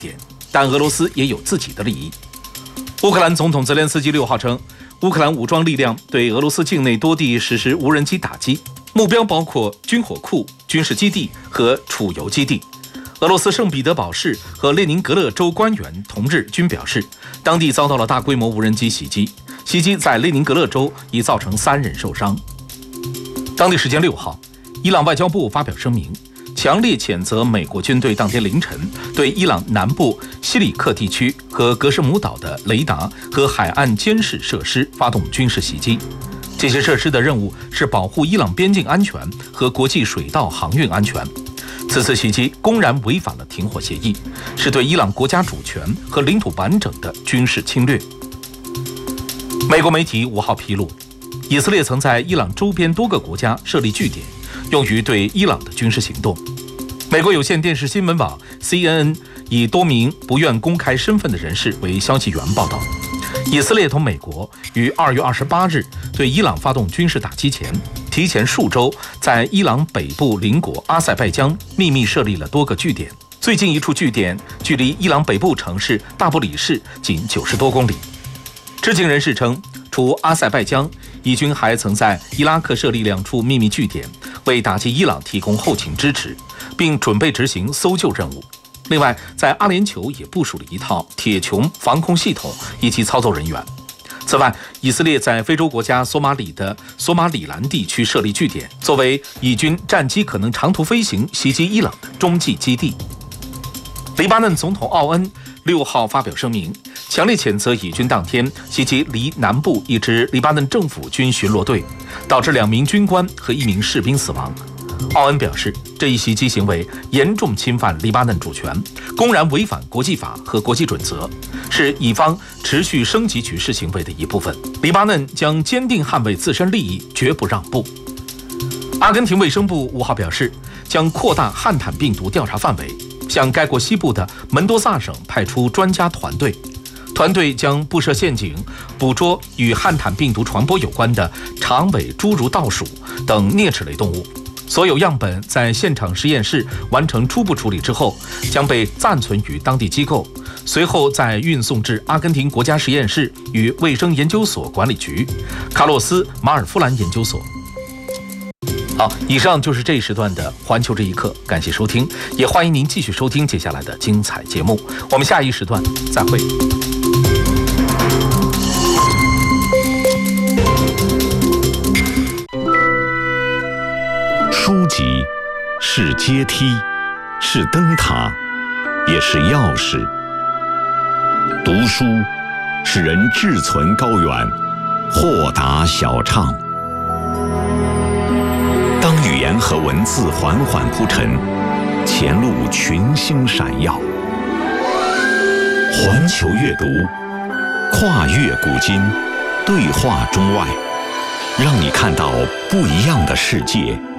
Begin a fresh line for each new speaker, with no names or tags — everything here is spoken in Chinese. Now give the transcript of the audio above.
点，但俄罗斯也有自己的利益。乌克兰总统泽连斯基6号称，乌克兰武装力量对俄罗斯境内多地实施无人机打击，目标包括军火库、军事基地和储油基地。俄罗斯圣彼得堡市和列宁格勒州官员同日均表示，当地遭到了大规模无人机袭击，袭击在列宁格勒州已造成3人受伤。当地时间6号，伊朗外交部发表声明，强烈谴责美国军队当天凌晨对伊朗南部西里克地区和格什姆岛的雷达和海岸监视设施发动军事袭击。这些设施的任务是保护伊朗边境安全和国际水道航运安全。此次袭击公然违反了停火协议，是对伊朗国家主权和领土完整的军事侵略。美国媒体5号披露，以色列曾在伊朗周边多个国家设立据点，用于对伊朗的军事行动。美国有线电视新闻网 CNN 以多名不愿公开身份的人士为消息源报道，以色列同美国于2月28日对伊朗发动军事打击前，提前数周在伊朗北部邻国阿塞拜疆秘密设立了多个据点。最近一处据点距离伊朗北部城市大不里士仅90多公里。知情人士称，除阿塞拜疆，以军还曾在伊拉克设立2处秘密据点，为打击伊朗提供后勤支持，并准备执行搜救任务。另外，在阿联酋也部署了一套铁穹防空系统以及操作人员。此外，以色列在非洲国家索马里的索马里兰地区设立据点，作为以军战机可能长途飞行袭击伊朗的中继基地。黎巴嫩总统奥恩6号发表声明，强烈谴责以军当天袭击黎南部一支黎巴嫩政府军巡逻队，导致2名军官和1名士兵死亡。奥恩表示，这一袭击行为严重侵犯黎巴嫩主权，公然违反国际法和国际准则，是以方持续升级局势行为的一部分。黎巴嫩将坚定捍卫自身利益，绝不让步。阿根廷卫生部5号表示，将扩大汉坦病毒调查范围，向该国西部的门多萨省派出专家团队。团队将布设陷阱，捕捉与汉坦病毒传播有关的长尾侏儒倒鼠等啮齿类动物。所有样本在现场实验室完成初步处理之后，将被暂存于当地机构，随后再运送至阿根廷国家实验室与卫生研究所管理局、卡洛斯·马尔夫兰研究所。好，以上就是这一时段的环球这一刻，感谢收听，也欢迎您继续收听接下来的精彩节目。我们下一时段再会。
书籍是阶梯，是灯塔，也是钥匙。读书使人志存高远，豁达小畅。当语言和文字缓缓铺陈，前路群星闪耀。环球阅读，跨越古今，对话中外，让你看到不一样的世界。